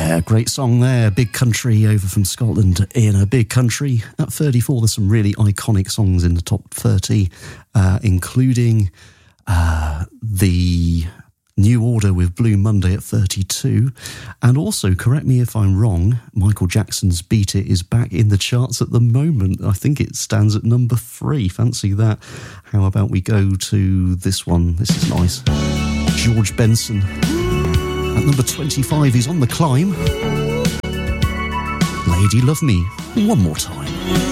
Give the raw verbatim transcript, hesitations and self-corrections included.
Yeah, great song there. Big Country over from Scotland in a big country. At thirty-four, there's some really iconic songs in the top thirty, uh, including uh, the New Order with Blue Monday at thirty-two. And also, correct me if I'm wrong, Michael Jackson's Beat It is back in the charts at the moment. I think it stands at number three. Fancy that. How about we go to this one? This is nice. George Benson. At number twenty-five, he's on the climb. Lady Love Me, one more time.